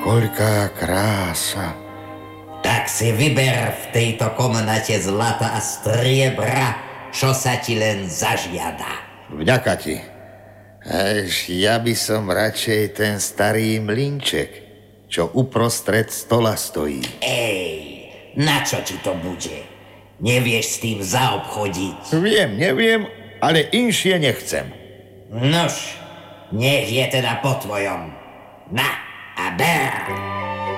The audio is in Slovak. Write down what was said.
Koľká krása. Tak si vyber v tejto komnate zlata a striebra, čo sa ti len zažiada. Vďaka ti. Ja by som radšej ten starý mlynček, čo uprostred stola stojí. Na čo ti to bude? Nevieš s tým zaobchodiť? Neviem, ale inšie nechcem. Nož, nech je teda po tvojom. Na a ber!